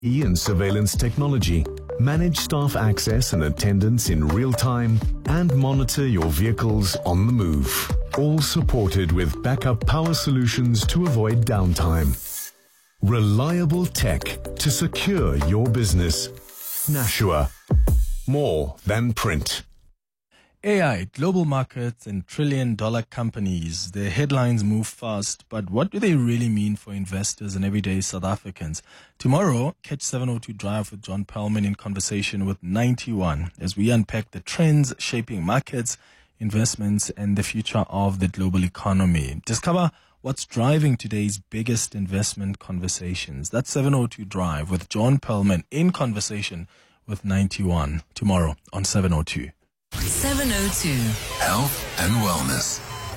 and surveillance technology, manage staff access and attendance in real time, and monitor your vehicles on the move. All supported with backup power solutions to avoid downtime. Reliable tech to secure your business. Nashua. More than print. AI, global markets and trillion-dollar companies. Their headlines move fast, but what do they really mean for investors and everyday South Africans? Tomorrow, catch 702 Drive with John Perlman in conversation with 91 as we unpack the trends shaping markets, investments, and the future of the global economy. Discover what's driving today's biggest investment conversations. That's 702 Drive with John Perlman in conversation with 91 tomorrow on 702. 702 Health and Wellness.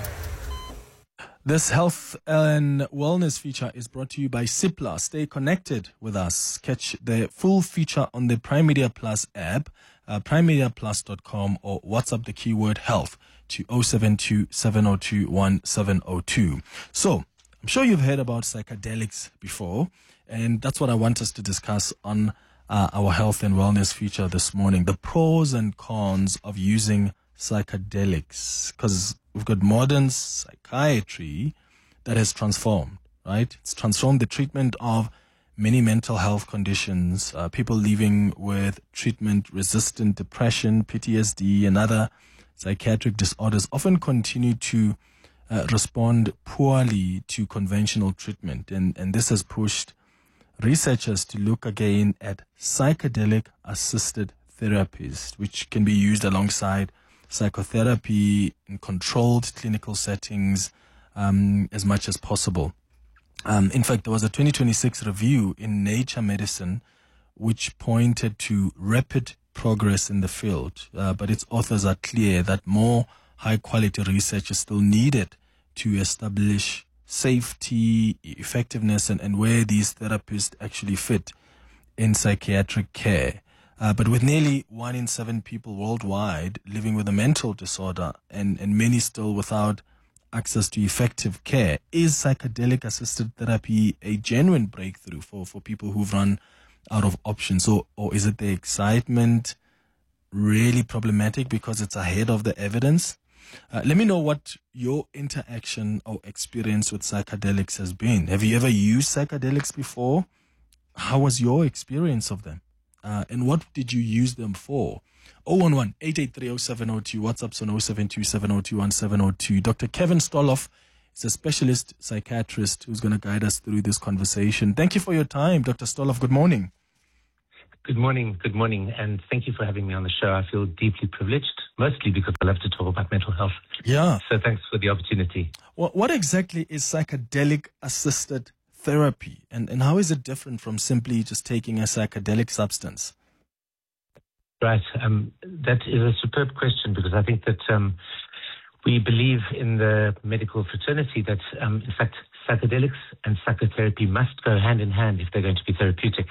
This health and wellness feature is brought to you by Cipla. Stay connected with us. Catch the full feature on the Prime Media Plus app, primemediaplus.com, or WhatsApp the keyword health to 072 702 1702. So, I'm sure you've heard about psychedelics before, and that's what I want us to discuss on our health and wellness feature this morning. The pros and cons of using psychedelics, because we've got modern psychiatry that has transformed, right? It's transformed the treatment of many mental health conditions, people living with treatment-resistant depression, PTSD, and other psychiatric disorders often continue to respond poorly to conventional treatment. And this has pushed researchers to look again at psychedelic-assisted therapies, which can be used alongside psychotherapy in controlled clinical settings as much as possible. In fact, there was a 2026 review in Nature Medicine which pointed to rapid progress in the field, but its authors are clear that more high-quality research is still needed to establish safety, effectiveness, and where these therapies actually fit in psychiatric care. But with nearly 1 in 7 people worldwide living with a mental disorder and many still without access to effective care, is psychedelic-assisted therapy a genuine breakthrough for people who've run out of options? Or is it the excitement really problematic because it's ahead of the evidence? Let me know what your interaction or experience with psychedelics has been. Have you ever used psychedelics before? How was your experience of them? And what did you use them for? 011-883-0702, WhatsApp's on 072-702-1702. Dr. Kevin Stoloff is a specialist psychiatrist who's going to guide us through this conversation. Thank you for your time, Dr. Stoloff. Good morning. Good morning, and thank you for having me on the show. I feel deeply privileged, mostly because I love to talk about mental health. Yeah. So thanks for the opportunity. What exactly is psychedelic-assisted therapy, and how is it different from simply just taking a psychedelic substance? Right. That is a superb question, because I think that we believe in the medical fraternity that, in fact, psychedelics and psychotherapy must go hand in hand if they're going to be therapeutic.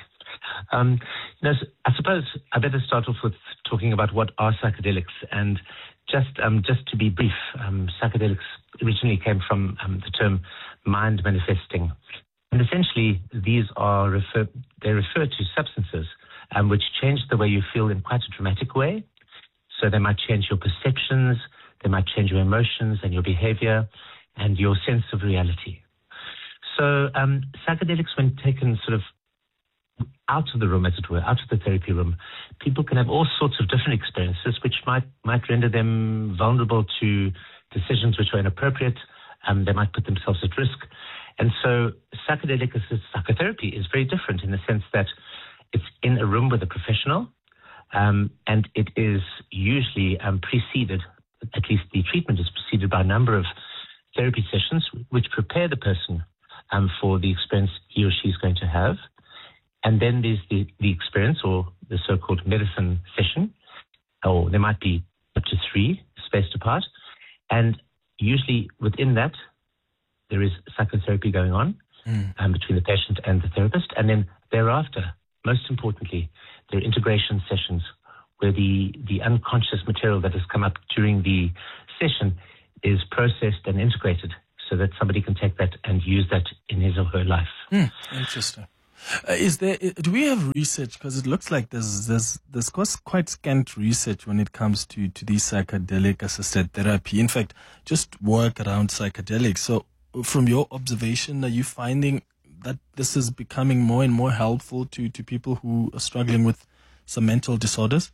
I suppose I better start off with talking about what are psychedelics. And just to be brief, psychedelics originally came from the term mind manifesting. And essentially, these refer to substances which change the way you feel in quite a dramatic way. So they might change your perceptions, they might change your emotions and your behavior and your sense of reality. So psychedelics, when taken sort of out of the room, as it were, out of the therapy room, people can have all sorts of different experiences which might render them vulnerable to decisions which are inappropriate. They might put themselves at risk. And so psychedelic-assisted psychotherapy is very different in the sense that it's in a room with a professional, and it is usually preceded, at least the treatment is preceded by a number of therapy sessions which prepare the person for the experience he or she is going to have. And then there's the experience, or the so-called medicine session, or there might be up to 3 spaced apart. And usually within that, there is psychotherapy going on between the patient and the therapist. And then thereafter, most importantly, there are integration sessions where the unconscious material that has come up during the session is processed and integrated so that somebody can take that and use that in his or her life. Interesting. Do we have research? Because it looks like there's quite scant research when it comes to these psychedelic assisted therapy. In fact, just work around psychedelics. So, from your observation, are you finding that this is becoming more and more helpful to people who are struggling with some mental disorders?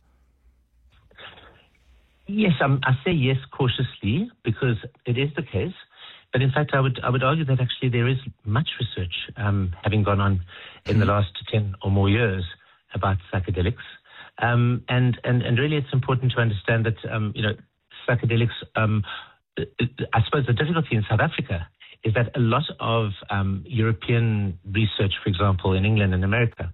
Yes, I say yes cautiously because it is the case. But in fact, I would argue that actually there is much research having gone on in the last 10 or more years about psychedelics. And really it's important to understand that, psychedelics, I suppose the difficulty in South Africa is that a lot of European research, for example, in England and America,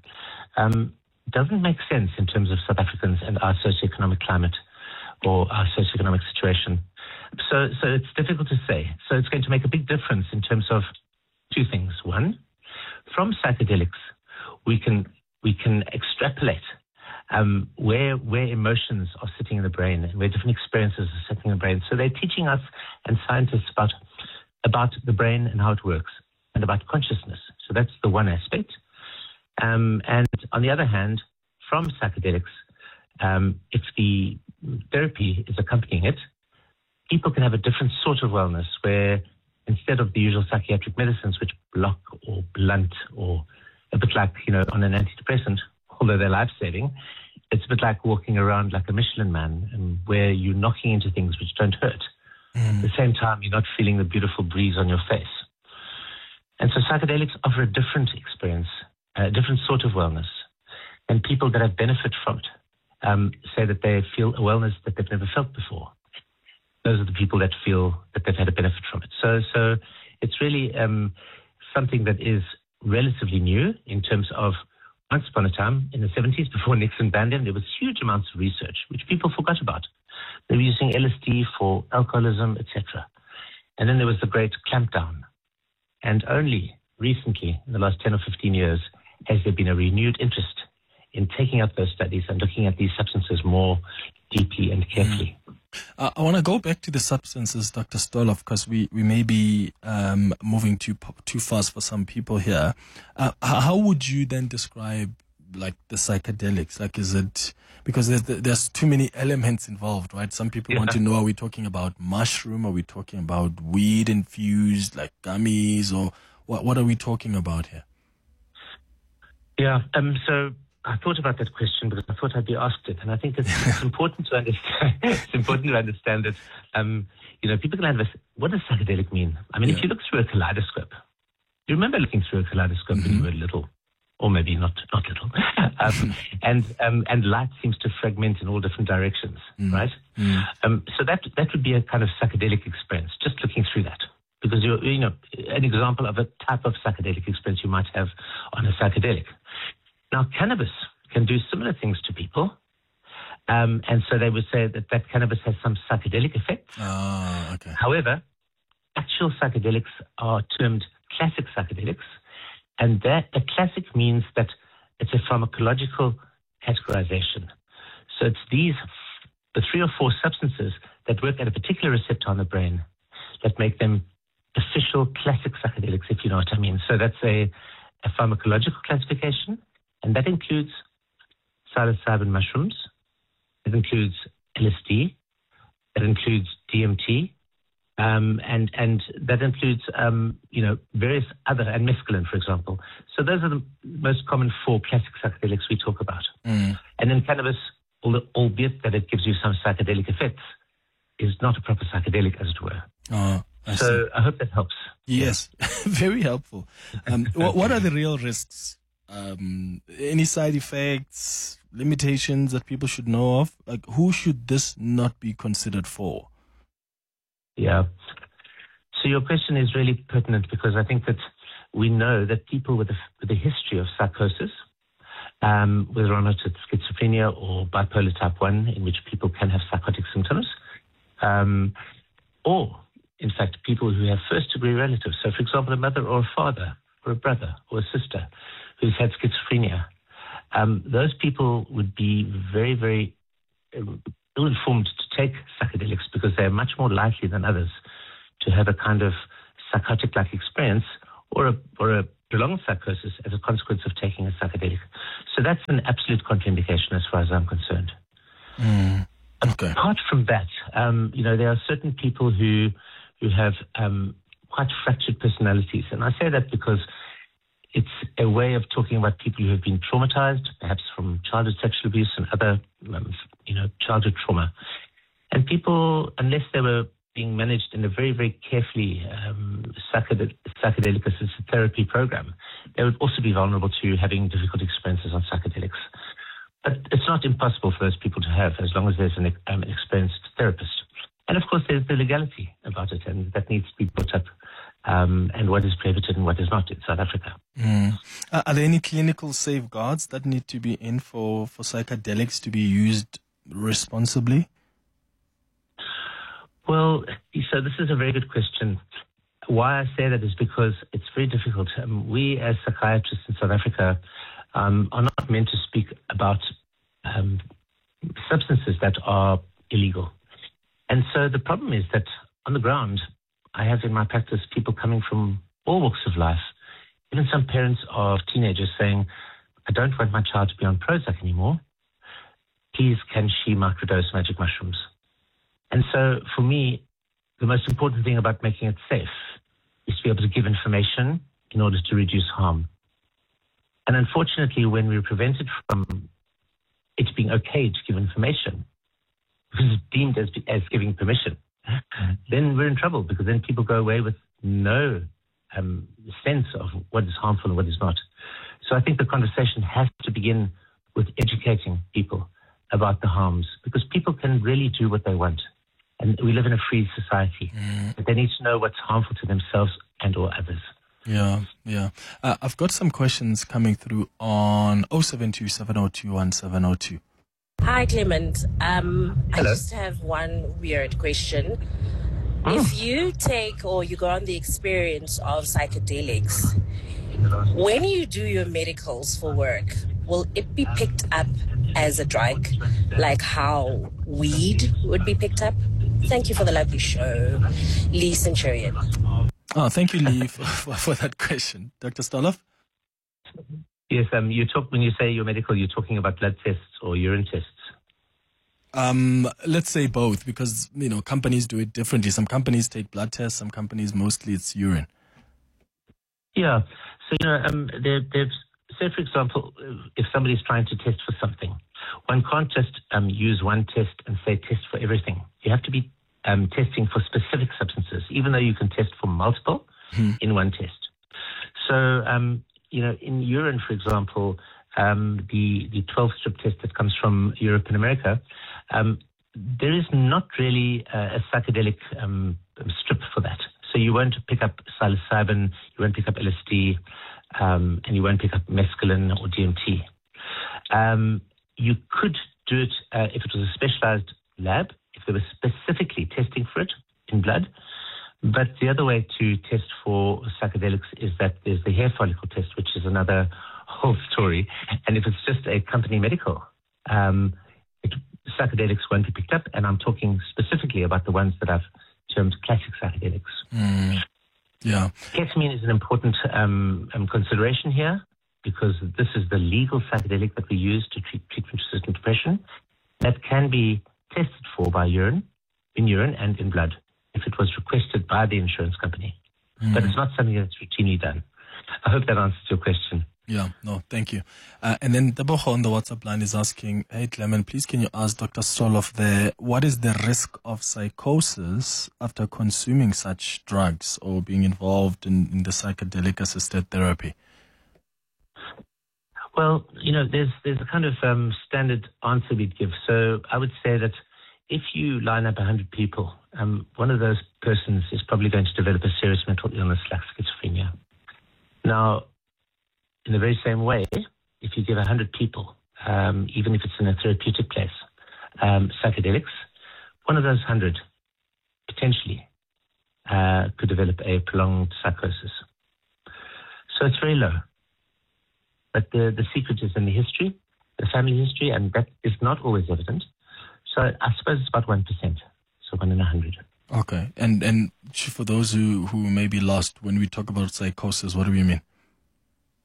doesn't make sense in terms of South Africans and our socioeconomic climate or our socioeconomic situation. So it's difficult to say. So it's going to make a big difference in terms of two things. One, from psychedelics, we can extrapolate where emotions are sitting in the brain and where different experiences are sitting in the brain. So they're teaching us and scientists about the brain and how it works and about consciousness. So that's the one aspect. And on the other hand, from psychedelics, if the therapy is accompanying it, people can have a different sort of wellness where instead of the usual psychiatric medicines which block or blunt or a bit like, on an antidepressant, although they're life-saving, it's a bit like walking around like a Michelin man and where you're knocking into things which don't hurt. At the same time, you're not feeling the beautiful breeze on your face. And so psychedelics offer a different experience, a different sort of wellness. And people that have benefit from it say that they feel a wellness that they've never felt before. Those are the people that feel that they've had a benefit from it. So it's really something that is relatively new in terms of once upon a time in the 70s before Nixon banned them, there was huge amounts of research which people forgot about. They were using LSD for alcoholism, etc. And then there was the great clampdown. And only recently, in the last 10 or 15 years, has there been a renewed interest in taking up those studies and looking at these substances more deeply and carefully. I want to go back to the substances, Dr. Stoloff, because we may be moving too fast for some people here. How would you then describe like the psychedelics? Like, is it because there's too many elements involved, right? Some people want to know: are we talking about mushroom? Are we talking about weed infused, like gummies, or what are we talking about here? Yeah. So I thought about that question because I thought I'd be asked it, and I think it's important to understand. It's important to understand that people can have what does psychedelic mean? I mean, if you look through a kaleidoscope, you remember looking through a kaleidoscope when you were little, or maybe not little, and light seems to fragment in all different directions, right? So that would be a kind of psychedelic experience, just looking through that. Because an example of a type of psychedelic experience you might have on a psychedelic. Now, cannabis can do similar things to people. And so they would say that cannabis has some psychedelic effects. Oh, okay. However, actual psychedelics are termed classic psychedelics. And that a classic means that it's a pharmacological categorization. So it's the 3 or 4 substances that work at a particular receptor on the brain that make them official classic psychedelics, if you know what I mean. So that's a pharmacological classification. And that includes psilocybin mushrooms, it includes LSD, it includes DMT, and that includes various other, and mescaline, for example. So those are the most common 4 classic psychedelics we talk about. And then cannabis, albeit that it gives you some psychedelic effects, is not a proper psychedelic, as it were. I hope that helps. Yes, very helpful. What are the real risks? Any side effects, limitations that people should know of? Like, who should this not be considered for? Yeah. So your question is really pertinent because I think that we know that people with a history of psychosis, whether or not it's schizophrenia or bipolar type 1, in which people can have psychotic symptoms, or in fact people who have first-degree relatives. So, for example, a mother or a father or a brother or a sister who's had schizophrenia, those people would be very, very ill-informed to take psychedelics because they're much more likely than others to have a kind of psychotic-like experience or a prolonged psychosis as a consequence of taking a psychedelic. So that's an absolute contraindication as far as I'm concerned. Okay. Apart from that, there are certain people who have quite fractured personalities. And I say that because it's a way of talking about people who have been traumatized, perhaps from childhood sexual abuse and other, childhood trauma. And people, unless they were being managed in a very, very carefully psychedelic assisted therapy program, they would also be vulnerable to having difficult experiences on psychedelics. But it's not impossible for those people to have, as long as there's an experienced therapist. And of course, there's the legality about it, and that needs to be brought up, and what is prohibited and what is not in South Africa. Are there any clinical safeguards that need to be in for psychedelics to be used responsibly? Well, so this is a very good question. Why I say that is because it's very difficult. We as psychiatrists in South Africa are not meant to speak about substances that are illegal. And so the problem is that on the ground, I have in my practice people coming from all walks of life, even some parents of teenagers saying, I don't want my child to be on Prozac anymore. Please, can she microdose magic mushrooms? And so for me, the most important thing about making it safe is to be able to give information in order to reduce harm. And unfortunately, when we're prevented from it being okay to give information, because it's deemed as giving permission, then we're in trouble, because then people go away with no sense of what is harmful and what is not. So I think the conversation has to begin with educating people about the harms, because people can really do what they want. And we live in a free society. But they need to know what's harmful to themselves and or others. Yeah. I've got some questions coming through on 072-702-1702. Hi, Clement. I Hello. just have one weird question. If you take or you go on the experience of psychedelics, when you do your medicals for work, will it be picked up as a drug, like how weed would be picked up? Thank you for the lovely show. Lee Centurion. Oh, thank you, Lee, for that question. Dr. Stoloff? Yes, when you say your medical, you're talking about blood tests or urine tests? Let's say both, because, companies do it differently. Some companies take blood tests, some companies, mostly it's urine. Yeah. So, say, for example, if somebody's trying to test for something, one can't just use one test and say test for everything. You have to be testing for specific substances, even though you can test for multiple in one test. So, in urine, for example, the 12-strip test that comes from Europe and America, there is not really a psychedelic strip for that. So you won't pick up psilocybin, you won't pick up LSD, and you won't pick up mescaline or DMT. You could do it if it was a specialized lab, if they were specifically testing for it in blood. But the other way to test for psychedelics is that there's the hair follicle test, which is another whole story. And if it's just a company medical, psychedelics won't be picked up. And I'm talking specifically about the ones that I've termed classic psychedelics. Yeah. Ketamine is an important consideration here, because this is the legal psychedelic that we use to treat treatment-resistant depression. That can be tested for by urine and in blood, if it was requested by the insurance company. But it's not something that's routinely done. I hope that answers your question. Yeah, no, thank you. And then Deboho on the WhatsApp line is asking, hey, Clement, please can you ask Dr. Stoloff there, what is the risk of psychosis after consuming such drugs or being involved in the psychedelic-assisted therapy? Well, there's a kind of standard answer we'd give. So I would say that if you line up 100 people, one of those persons is probably going to develop a serious mental illness like schizophrenia. Now, in the very same way, if you give 100 people, even if it's in a therapeutic place, psychedelics, one of those 100 potentially could develop a prolonged psychosis. So it's very low. But the secret is in the history, the family history, and that is not always evident. So I suppose it's about 1%, so 1 in 100. Okay. And for those who may be lost, when we talk about psychosis, what do we mean?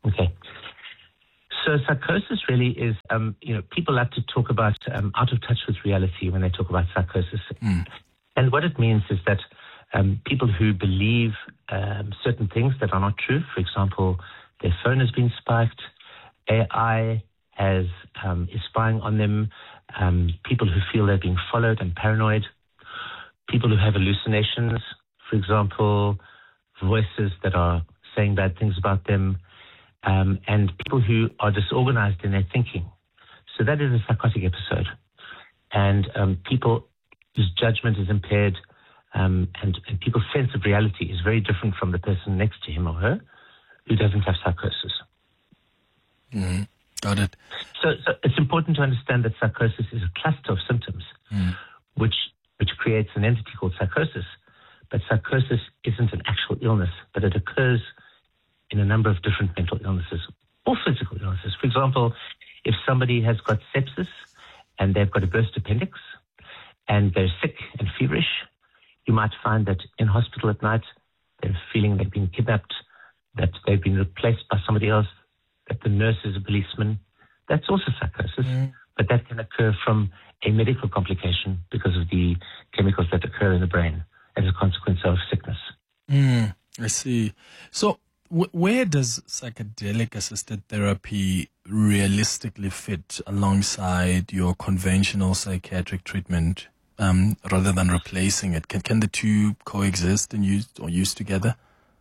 Okay. So psychosis really is, people like to talk about out of touch with reality when they talk about psychosis. And what it means is that people who believe certain things that are not true, for example, their phone has been spiked, AI is spying on them, people who feel they're being followed and paranoid, people who have hallucinations, for example, voices that are saying bad things about them, and people who are disorganized in their thinking. So that is a psychotic episode. And people whose judgment is impaired, and people's sense of reality is very different from the person next to him or her who doesn't have psychosis. Mm-hmm. Got it. So it's important to understand that psychosis is a cluster of symptoms, which creates an entity called psychosis. But psychosis isn't an actual illness, but it occurs in a number of different mental illnesses or physical illnesses. For example, if somebody has got sepsis and they've got a burst appendix and they're sick and feverish, you might find that in hospital at night they're feeling they've been kidnapped, that they've been replaced by somebody else, that the nurse is a policeman. That's also psychosis, but that can occur from a medical complication because of the chemicals that occur in the brain as a consequence of sickness. I see. So where does psychedelic-assisted therapy realistically fit alongside your conventional psychiatric treatment rather than replacing it? Can the two coexist and use together?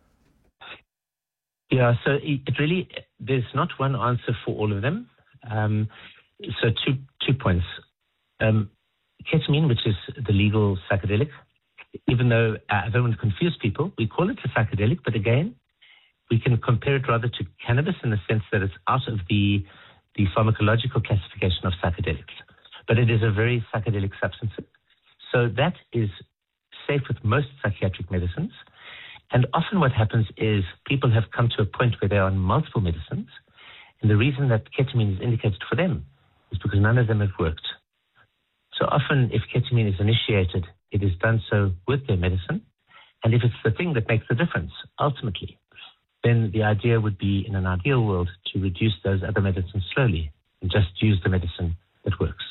Yeah, so it really, there's not one answer for all of them. So two points. Ketamine, which is the legal psychedelic, even though I don't want to confuse people, we call it a psychedelic, but again, we can compare it rather to cannabis in the sense that it's out of the pharmacological classification of psychedelics. But it is a very psychedelic substance. So that is safe with most psychiatric medicines. And often what happens is people have come to a point where they're on multiple medicines. And the reason that ketamine is indicated for them is because none of them have worked. So often if ketamine is initiated, it is done so with their medicine. And if it's the thing that makes the difference, ultimately, then the idea would be, in an ideal world, to reduce those other medicines slowly and just use the medicine that works.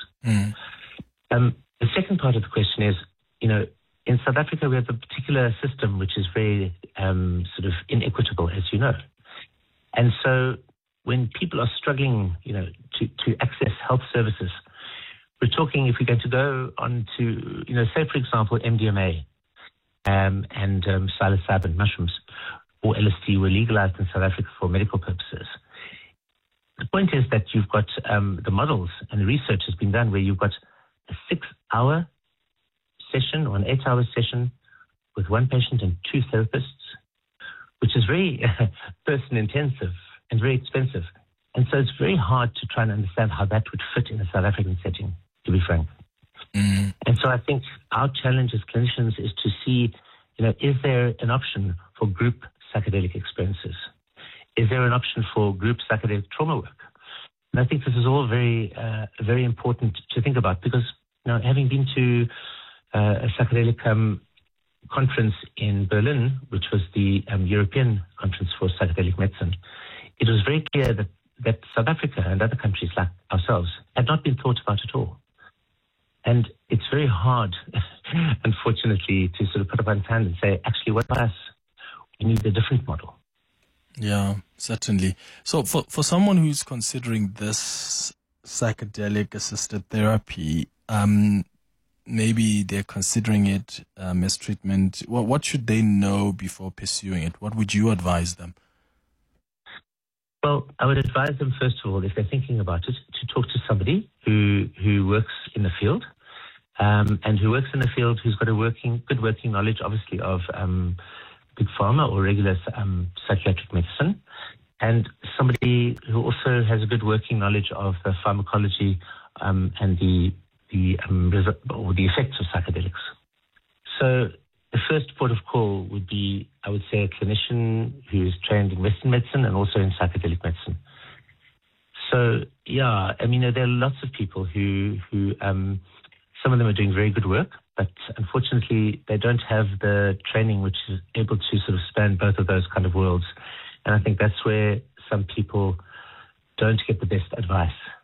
The second part of the question is, in South Africa, we have a particular system which is very sort of inequitable, as you know. And so when people are struggling, to access health services, we're talking, if we're going to go on to, say, for example, MDMA and psilocybin mushrooms or LSD were legalized in South Africa for medical purposes. The point is that you've got the models and the research has been done where you've got a 6-hour session or an 8-hour session with one patient and two therapists, which is very person-intensive and very expensive. And so it's very hard to try and understand how that would fit in a South African setting, to be frank. And so I think our challenge as clinicians is to see, is there an option for group psychedelic experiences? Is there an option for group psychedelic trauma work? And I think this is all very, very important to think about because, having been to a psychedelic conference in Berlin, which was the European Conference for Psychedelic Medicine, it was very clear that South Africa and other countries like ourselves had not been thought about at all. And it's very hard, unfortunately, to sort of put up one's hand and say, actually, what about us? We need a different model. Yeah, certainly. So for someone who's considering this psychedelic-assisted therapy, maybe they're considering it as treatment, what should they know before pursuing it? What would you advise them? Well, I would advise them, first of all, if they're thinking about it, to talk to somebody who works in the field, and who works in the field who's got good working knowledge, obviously, of big pharma or regular psychiatric medicine, and somebody who also has a good working knowledge of the pharmacology and the effects of psychedelics. So the first port of call would be, I would say, a clinician who is trained in Western medicine and also in psychedelic medicine. So, yeah, there are lots of people who some of them are doing very good work, but unfortunately they don't have the training which is able to sort of span both of those kind of worlds. And I think that's where some people don't get the best advice.